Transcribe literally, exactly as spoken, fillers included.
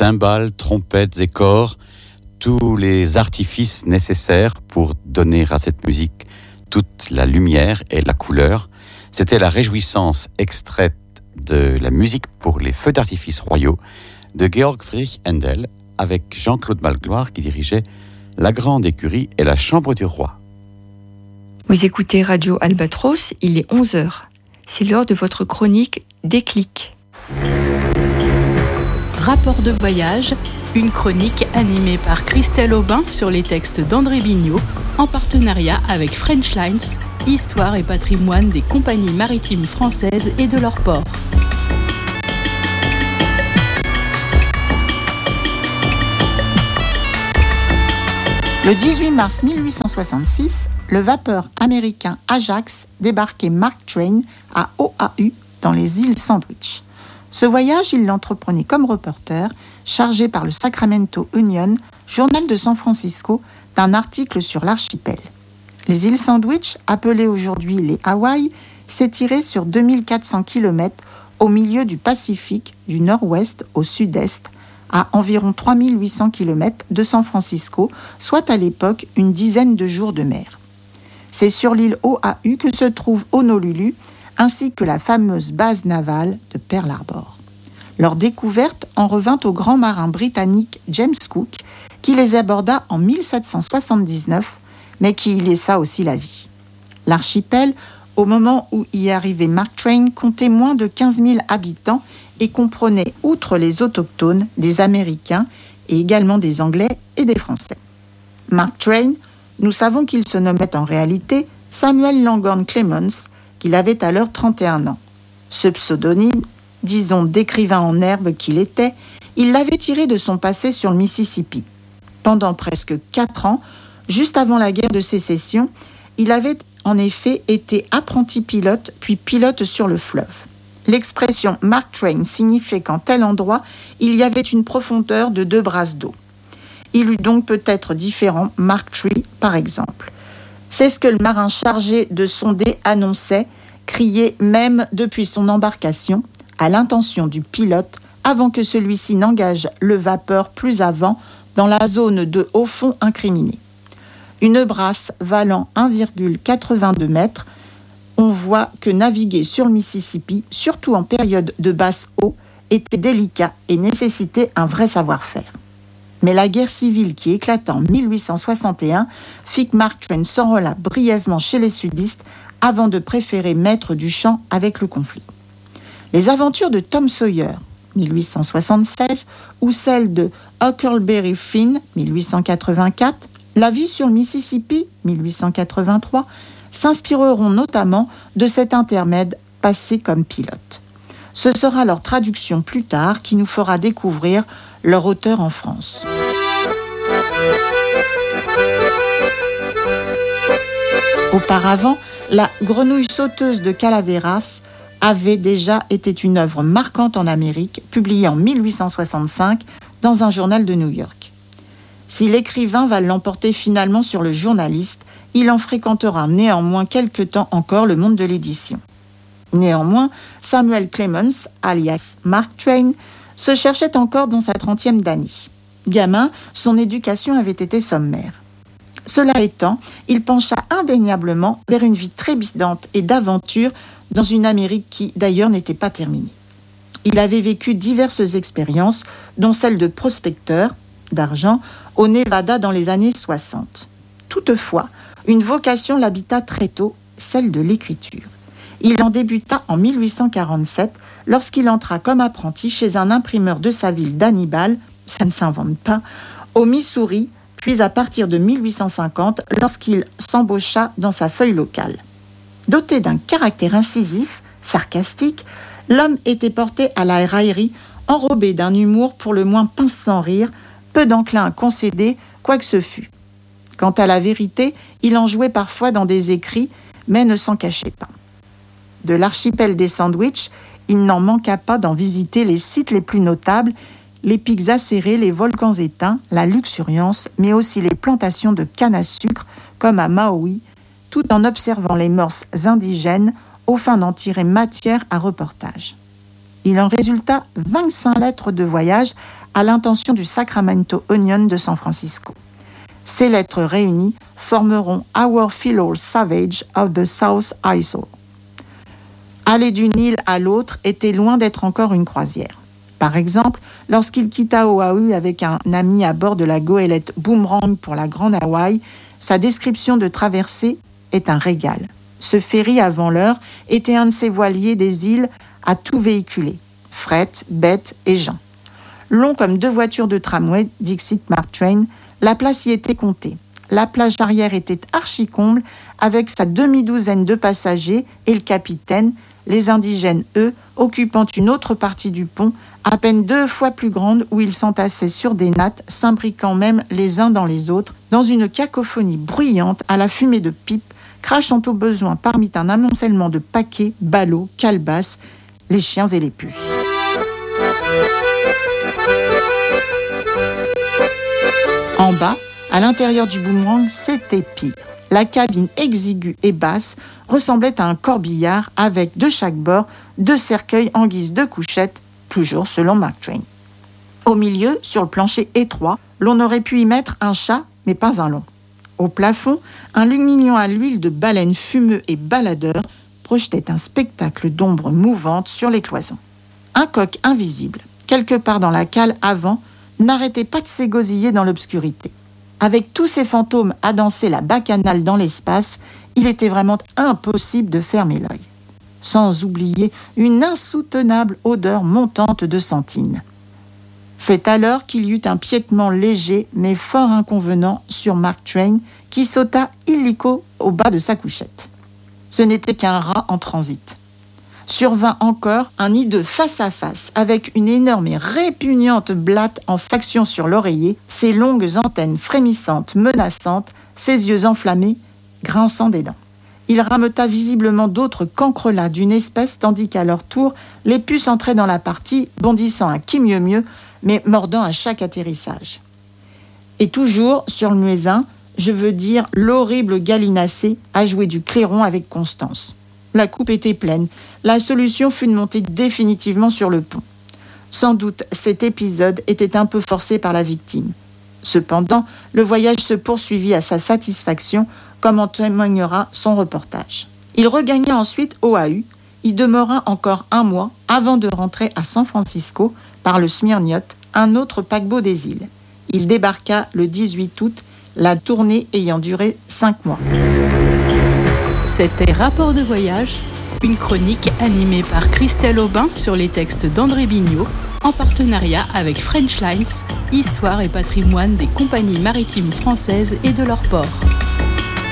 cymbales, trompettes et corps, tous les artifices nécessaires pour donner à cette musique toute la lumière et la couleur. C'était la réjouissance extraite de la musique pour les feux d'artifice royaux de Georg Friedrich Händel avec Jean-Claude Magloire qui dirigeait la grande écurie et la chambre du roi. Vous écoutez Radio Albatros, il est onze heures. C'est l'heure de votre chronique Déclic. Rapport de voyage, une chronique animée par Christelle Aubin sur les textes d'André Bignot en partenariat avec French Lines, histoire et patrimoine des compagnies maritimes françaises et de leurs ports. Le dix-huit mars mille huit cent soixante-six, le vapeur américain Ajax débarquait Mark Twain à Oahu, dans les îles Sandwich. Ce voyage, il l'entreprenait comme reporter, chargé par le Sacramento Union, journal de San Francisco, d'un article sur l'archipel. Les îles Sandwich, appelées aujourd'hui les Hawaï, s'étiraient sur deux mille quatre cents kilomètres au milieu du Pacifique, du nord-ouest au sud-est, à environ trois mille huit cents kilomètres de San Francisco, soit à l'époque une dizaine de jours de mer. C'est sur l'île Oahu que se trouve Honolulu, ainsi que la fameuse base navale de Pearl Harbor. Leur découverte en revint au grand marin britannique James Cook, qui les aborda en mille sept cent soixante-dix-neuf, mais qui y laissa aussi la vie. L'archipel, au moment où y arrivait Mark Twain, comptait moins de quinze mille habitants et comprenait, outre les autochtones, des Américains et également des Anglais et des Français. Mark Twain, nous savons qu'il se nommait en réalité Samuel Langhorne Clemens, qu'il avait alors trente et un ans. Ce pseudonyme, disons d'écrivain en herbe qu'il était, il l'avait tiré de son passé sur le Mississippi. Pendant presque quatre ans, juste avant la guerre de sécession, il avait en effet été apprenti pilote, puis pilote sur le fleuve. L'expression Mark Twain signifiait qu'en tel endroit, il y avait une profondeur de deux brasses d'eau. Il eut donc peut-être différent Mark Tree, par exemple. C'est ce que le marin chargé de sonder annonçait, criait même depuis son embarcation, à l'intention du pilote, avant que celui-ci n'engage le vapeur plus avant dans la zone de haut fond incriminée. Une brasse valant un virgule quatre-vingt-deux mètres, on voit que naviguer sur le Mississippi, surtout en période de basse eau, était délicat et nécessitait un vrai savoir-faire. Mais la guerre civile qui éclata en mille huit cent soixante et un fit que Mark Twain s'enrôla brièvement chez les sudistes avant de préférer mettre du champ avec le conflit. Les aventures de Tom Sawyer, mille huit cent soixante-seize, ou celles de Huckleberry Finn, mille huit cent quatre-vingt-quatre, La vie sur le Mississippi, mille huit cent quatre-vingt-trois, s'inspireront notamment de cet intermède passé comme pilote. Ce sera leur traduction plus tard qui nous fera découvrir leur auteur en France. Auparavant, la Grenouille sauteuse de Calaveras avait déjà été une œuvre marquante en Amérique, publiée en mille huit cent soixante-cinq dans un journal de New York. Si l'écrivain va l'emporter finalement sur le journaliste, il en fréquentera néanmoins quelque temps encore le monde de l'édition. Néanmoins, Samuel Clemens, alias Mark Twain, se cherchait encore dans sa trentième d'année. Gamin, son éducation avait été sommaire. Cela étant, il pencha indéniablement vers une vie trépidante et d'aventure dans une Amérique qui, d'ailleurs, n'était pas terminée. Il avait vécu diverses expériences, dont celle de prospecteur d'argent au Nevada dans les années soixante. Toutefois, une vocation l'habita très tôt, celle de l'écriture. Il en débuta en mille huit cent quarante-sept lorsqu'il entra comme apprenti chez un imprimeur de sa ville d'Hannibal, ça ne s'invente pas, au Missouri, puis à partir de mille huit cent cinquante lorsqu'il s'embaucha dans sa feuille locale. Doté d'un caractère incisif, sarcastique, l'homme était porté à la raillerie, enrobé d'un humour pour le moins pince sans rire, peu d'enclin à concéder, quoi que ce fût. Quant à la vérité, il en jouait parfois dans des écrits, mais ne s'en cachait pas. De l'archipel des Sandwich, il n'en manqua pas d'en visiter les sites les plus notables, les pics acérés, les volcans éteints, la luxuriance, mais aussi les plantations de canne à sucre, comme à Maui, tout en observant les mœurs indigènes, au fin d'en tirer matière à reportage. Il en résulta vingt-cinq lettres de voyage à l'intention du Sacramento Union de San Francisco. Ces lettres réunies formeront Our Fellow Savage of the South Isle. Aller d'une île à l'autre était loin d'être encore une croisière. Par exemple, lorsqu'il quitta Oahu avec un ami à bord de la goélette Boomerang pour la Grande Hawaï, sa description de traversée est un régal. Ce ferry avant l'heure était un de ces voiliers des îles à tout véhiculer, fret, bêtes et gens. Long comme deux voitures de tramway, Dixit Mark Train, la place y était comptée. La plage arrière était archi-comble avec sa demi-douzaine de passagers et le capitaine, les indigènes, eux, occupant une autre partie du pont, à peine deux fois plus grande, où ils s'entassaient sur des nattes, s'imbriquant même les uns dans les autres, dans une cacophonie bruyante à la fumée de pipe, crachant au besoin parmi un amoncellement de paquets, ballots, calebasses, les chiens et les puces. En bas, à l'intérieur du Boomerang, c'était pire. La cabine exiguë et basse ressemblait à un corbillard avec de chaque bord deux cercueils en guise de couchette, toujours selon Mark Train. Au milieu, sur le plancher étroit, l'on aurait pu y mettre un chat, mais pas un long. Au plafond, un lumignon à l'huile de baleine fumeux et baladeur projetait un spectacle d'ombres mouvantes sur les cloisons. Un coq invisible, quelque part dans la cale avant, n'arrêtait pas de s'égosiller dans l'obscurité. Avec tous ces fantômes à danser la bacchanale dans l'espace, il était vraiment impossible de fermer l'œil. Sans oublier une insoutenable odeur montante de sentine. C'est alors qu'il y eut un piétement léger mais fort inconvenant sur Mark Train qui sauta illico au bas de sa couchette. Ce n'était qu'un rat en transit. Survint encore un hideux face à face avec une énorme et répugnante blatte en faction sur l'oreiller, ses longues antennes frémissantes, menaçantes, ses yeux enflammés, grinçant des dents. Il rameuta visiblement d'autres cancrelats d'une espèce, tandis qu'à leur tour, les puces entraient dans la partie, bondissant à qui mieux mieux, mais mordant à chaque atterrissage. Et toujours, sur le muezzin, je veux dire l'horrible gallinacé a joué du clairon avec constance. La coupe était pleine. La solution fut de monter définitivement sur le pont. Sans doute, cet épisode était un peu forcé par la victime. Cependant, le voyage se poursuivit à sa satisfaction, comme en témoignera son reportage. Il regagna ensuite Oahu, y demeura encore un mois avant de rentrer à San Francisco par le Smyrniot, un autre paquebot des îles. Il débarqua le dix-huit août, la tournée ayant duré cinq mois. C'était Rapport de voyage, une chronique animée par Christelle Aubin sur les textes d'André Bignot, en partenariat avec French Lines, Histoire et patrimoine des compagnies maritimes françaises et de leurs ports.